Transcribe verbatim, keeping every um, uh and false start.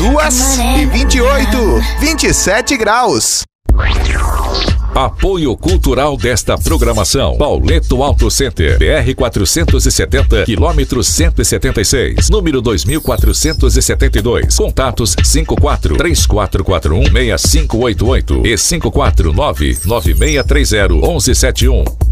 duas e vinte e oito, vinte e sete graus. Apoio cultural desta programação: Pauleto Auto Center, B R quatrocentos e setenta, quilômetro cento e setenta e seis, número dois mil quatrocentos e setenta e dois. Contatos cinco quatro três quatro quatro um seis cinco oito oito e cinco quatro nove nove seis três zero um um sete um.